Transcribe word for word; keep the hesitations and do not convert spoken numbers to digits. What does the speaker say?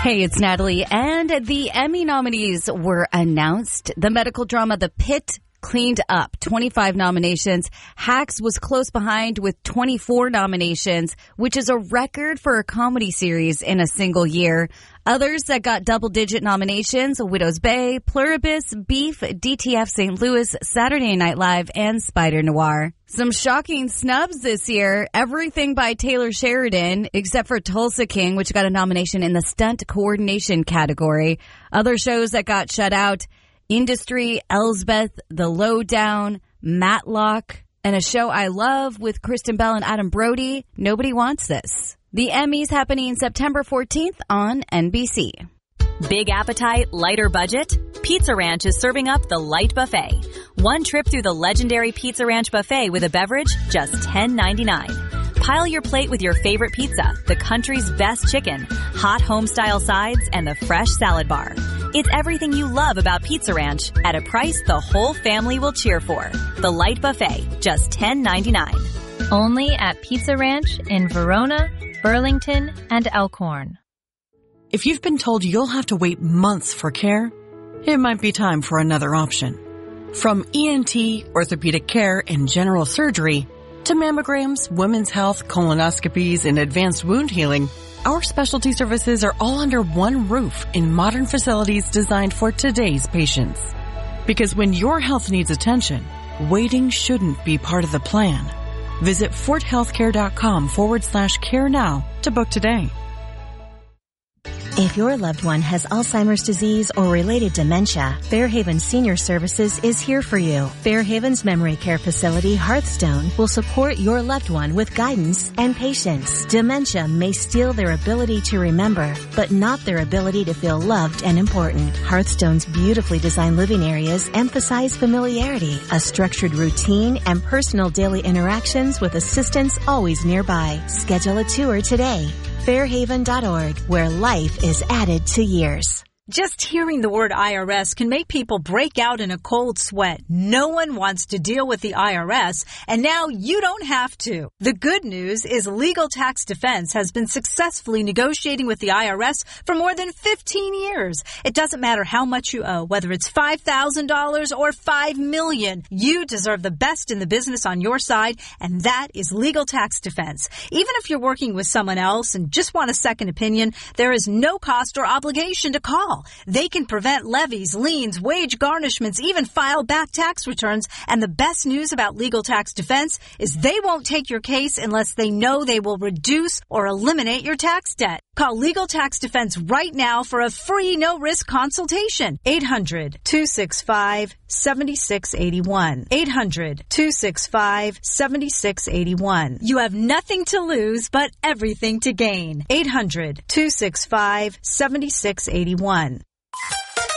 Hey, it's Natalie, and the Emmy nominees were announced. The medical drama The Pit cleaned up twenty-five nominations. Hacks was close behind with twenty-four nominations, which is a record for a comedy series in a single year. Others that got double-digit nominations, Widow's Bay, Pluribus, Beef, D T F Saint Louis, Saturday Night Live, and Spider Noir. Some shocking snubs this year. Everything by Taylor Sheridan, except for Tulsa King, which got a nomination in the stunt coordination category. Other shows that got shut out, Industry, Elsbeth, The Lowdown, Matlock, and a show I love with Kristen Bell and Adam Brody, Nobody Wants This. The Emmys happening September fourteenth on N B C. Big appetite, lighter budget? Pizza Ranch is serving up the Light Buffet. One trip through the legendary Pizza Ranch buffet with a beverage, just ten ninety-nine. Pile your plate with your favorite pizza, the country's best chicken, hot home-style sides, and the fresh salad bar. It's everything you love about Pizza Ranch at a price the whole family will cheer for. The Light Buffet, just ten ninety-nine. Only at Pizza Ranch in Verona, Burlington, and Elkhorn. If you've been told you'll have to wait months for care, it might be time for another option. From E N T, orthopedic care, and general surgery, to mammograms, women's health, colonoscopies, and advanced wound healing, our specialty services are all under one roof in modern facilities designed for today's patients. Because when your health needs attention, waiting shouldn't be part of the plan. Visit forthealthcare.com forward slash care now to book today. If your loved one has Alzheimer's disease or related dementia, Fairhaven Senior Services is here for you. Fairhaven's memory care facility, Hearthstone, will support your loved one with guidance and patience. Dementia may steal their ability to remember, but not their ability to feel loved and important. Hearthstone's beautifully designed living areas emphasize familiarity, a structured routine, and personal daily interactions with assistance always nearby. Schedule a tour today. Fairhaven dot org, where life is added to years. Just hearing the word I R S can make people break out in a cold sweat. No one wants to deal with the I R S, and now you don't have to. The good news is Legal Tax Defense has been successfully negotiating with the I R S for more than fifteen years. It doesn't matter how much you owe, whether it's five thousand dollars or five million dollars. You deserve the best in the business on your side, and that is Legal Tax Defense. Even if you're working with someone else and just want a second opinion, there is no cost or obligation to call. They can prevent levies, liens, wage garnishments, even file back tax returns. And the best news about Legal Tax Defense is they won't take your case unless they know they will reduce or eliminate your tax debt. Call Legal Tax Defense right now for a free no-risk consultation. eight hundred, two six five, seven six eight one. eight hundred, two six five, seven six eight one. You have nothing to lose but everything to gain. eight hundred, two six five, seven six eight one.